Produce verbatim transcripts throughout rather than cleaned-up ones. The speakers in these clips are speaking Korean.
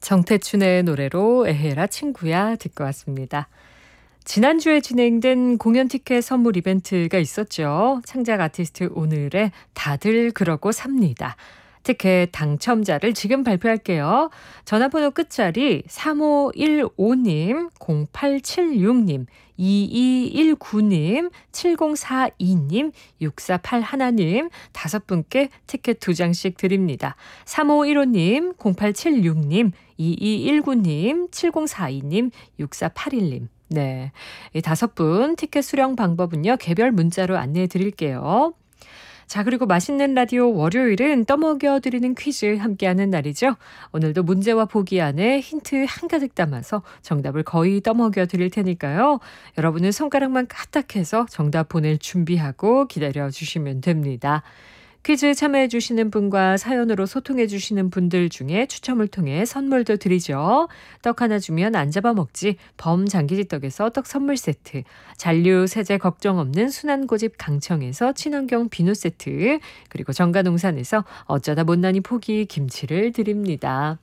정태춘의 노래로 에헤라 친구야 듣고 왔습니다. 지난주에 진행된 공연 티켓 선물 이벤트가 있었죠. 창작 아티스트 오늘의 다들 그러고 삽니다. 티켓 당첨자를 지금 발표할게요. 전화번호 끝자리 삼오일오 님, 공팔칠육 님, 이이일구 님, 칠공사이 님, 육사팔일 님 다섯 분께 티켓 두 장씩 드립니다. 삼오일오 님, 공팔칠육 님, 이이일구 님, 칠공사이 님, 육사팔일 님. 네, 이 다섯 분 티켓 수령 방법은요. 개별 문자로 안내해 드릴게요. 자, 그리고 맛있는 라디오 월요일은 떠먹여드리는 퀴즈 함께하는 날이죠. 오늘도 문제와 보기 안에 힌트 한가득 담아서 정답을 거의 떠먹여드릴 테니까요. 여러분은 손가락만 까딱해서 정답 보낼 준비하고 기다려주시면 됩니다. 퀴즈 참여해주시는 분과 사연으로 소통해주시는 분들 중에 추첨을 통해 선물도 드리죠. 떡 하나 주면 안 잡아먹지 범장기지떡에서 떡 선물 세트, 잔류 세제 걱정 없는 순환고집 강청에서 친환경 비누 세트, 그리고 정가농산에서 어쩌다 못난이 포기 김치를 드립니다.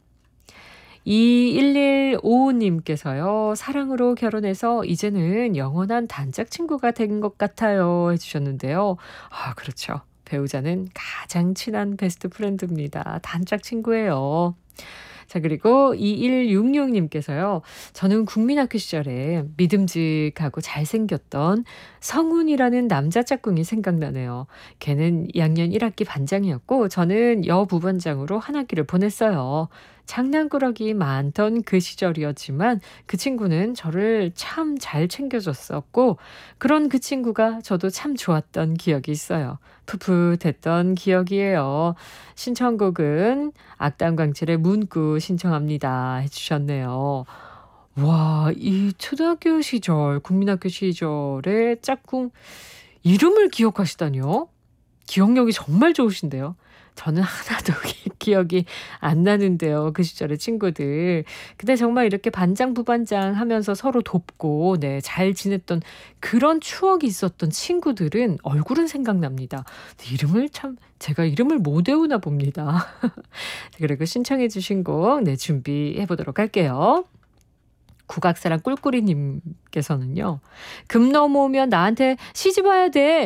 이일일오오 님께서요. 사랑으로 결혼해서 이제는 영원한 단짝 친구가 된 것 같아요 해주셨는데요. 아, 그렇죠. 배우자는 가장 친한 베스트 프렌드입니다. 단짝 친구예요. 자, 그리고 이일육육 님께서요. 저는 국민학교 시절에 믿음직하고 잘생겼던 성훈이라는 남자 짝꿍이 생각나네요. 걔는 이 학년 일 학기 반장이었고 저는 여부반장으로 한 학기를 보냈어요. 장난꾸러기 많던 그 시절이었지만 그 친구는 저를 참 잘 챙겨줬었고 그런 그 친구가 저도 참 좋았던 기억이 있어요. 풋풋했던 기억이에요. 신청곡은 악당광칠의 문구 신청합니다 해주셨네요. 와, 이 초등학교 시절, 국민학교 시절의 짝꿍 이름을 기억하시다니요? 기억력이 정말 좋으신데요. 저는 하나도 기억이 안 나는데요. 그 시절의 친구들. 근데 정말 이렇게 반장 부반장 하면서 서로 돕고 네, 잘 지냈던 그런 추억이 있었던 친구들은 얼굴은 생각납니다. 이름을 참 제가 이름을 못 외우나 봅니다. 그리고 신청해 주신 곡 네, 준비해 보도록 할게요. 국악사랑 꿀꿀이님께서는요. 금 넘어오면 나한테 시집 와야 돼.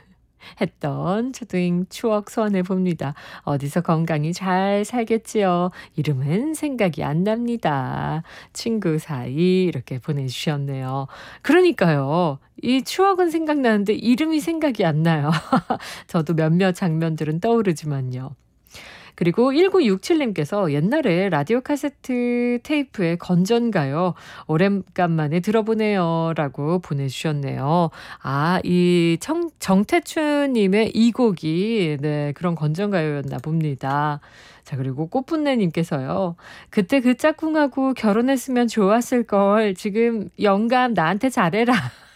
했던 초등 추억 소환해 봅니다. 어디서 건강히 잘 살겠지요. 이름은 생각이 안 납니다. 친구 사이 이렇게 보내주셨네요. 그러니까요. 이 추억은 생각나는데 이름이 생각이 안 나요. 저도 몇몇 장면들은 떠오르지만요. 그리고 일구육칠 님께서 옛날에 라디오 카세트 테이프에 건전가요. 오랜만에 들어보네요. 라고 보내주셨네요. 아, 이 청, 정태춘님의 이 곡이 네, 그런 건전가요였나 봅니다. 자, 그리고 꽃분내님께서요. 그때 그 짝꿍하고 결혼했으면 좋았을걸. 지금 영감 나한테 잘해라.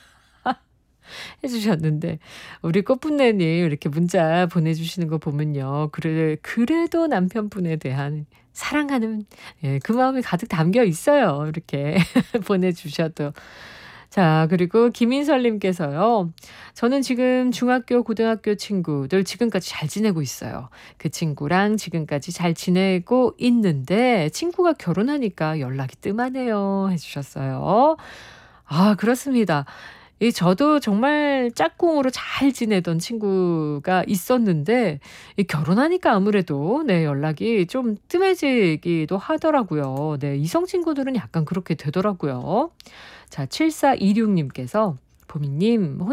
해주셨는데 우리 꽃분내님 이렇게 문자 보내주시는 거 보면요. 그래, 그래도 남편분에 대한 사랑하는 예, 그 마음이 가득 담겨 있어요. 이렇게 보내주셔도. 자, 그리고 김인설님께서요. 저는 지금 중학교, 고등학교 친구들 지금까지 잘 지내고 있어요. 그 친구랑 지금까지 잘 지내고 있는데 친구가 결혼하니까 연락이 뜸하네요. 해주셨어요. 아, 그렇습니다. 이 저도 정말 짝꿍으로 잘 지내던 친구가 있었는데 이 결혼하니까 아무래도 네, 연락이 좀 뜸해지기도 하더라고요. 네, 이성 친구들은 약간 그렇게 되더라고요. 자, 칠사이육 님께서 보미님